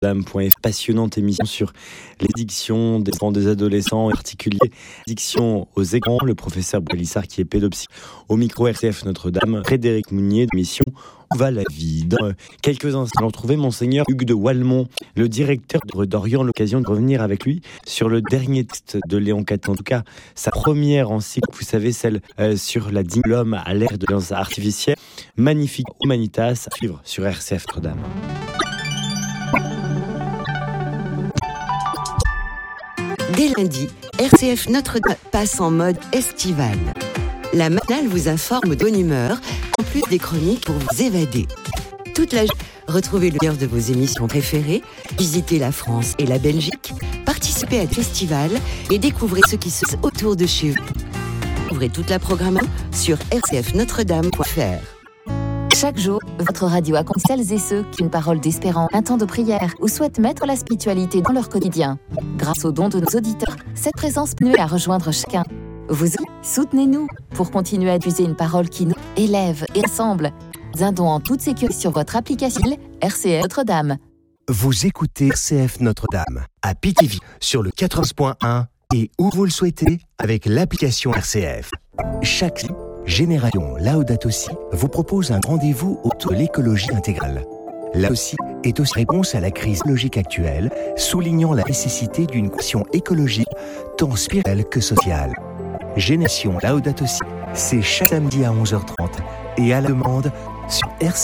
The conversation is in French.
Passionnante émission sur l'addiction des enfants, des adolescents, en particulier l'addiction aux écrans. Le professeur Brélissard qui est pédopsie au micro RCF Notre-Dame, Frédéric Mounier de l'émission Où va la vie. Dans quelques instants, on retrouvait Monseigneur Hugues de Walmont, le directeur d'Orient, l'occasion de revenir avec lui sur le dernier texte de Léon XIV, en tout cas sa première encyclique, vous savez, celle sur la dignité de l'homme à l'ère de l'intelligence artificielle. Magnifique Humanitas, à suivre sur RCF Notre-Dame. Dès lundi, RCF Notre-Dame passe en mode estival. La matinale vous informe de bonne humeur, en plus des chroniques pour vous évader. Toute la journée, retrouvez le meilleur de vos émissions préférées, visitez la France et la Belgique, participez à des festivals et découvrez ce qui se passe autour de chez vous. Ouvrez toute la programmation sur rcfnotredame.fr. Chaque jour, votre radio accompagne celles et ceux qui ont une parole d'espérance, un temps de prière ou souhaitent mettre la spiritualité dans leur quotidien. Grâce aux dons de nos auditeurs, cette présence peut à rejoindre chacun. Vous soutenez-nous pour continuer à diffuser une parole qui nous élève et rassemble. Un don en toute sécurité sur votre application RCF Notre-Dame. Vous écoutez RCF Notre-Dame à Pithiviers sur le 14.1 et où vous le souhaitez avec l'application RCF. Chaque Génération Laudato Si vous propose un rendez-vous autour de l'écologie intégrale. Laudato Si est aussi réponse à la crise écologique actuelle, soulignant la nécessité d'une question écologique tant spirituelle que sociale. Génération Laudato Si, c'est chaque samedi à 11h30 et à la demande sur RCF.